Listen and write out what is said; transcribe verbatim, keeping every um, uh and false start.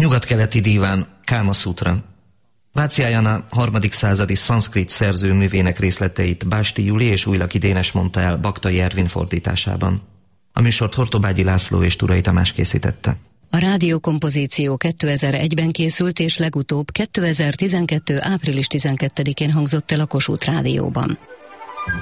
Nyugat-keleti díván, Káma Szutra. Váciájana harmadik századi szanszkrit szerző művének részleteit Básti Juli és Újlaki Dénes mondta el Baktai Ervin fordításában. A műsort Hortobágyi László és Turai Tamás készítette. A rádiókompozíció kétezer-egyben készült, és legutóbb kétezer-tizenkettő. április tizenkettedikén hangzott el a Kossuth Rádióban.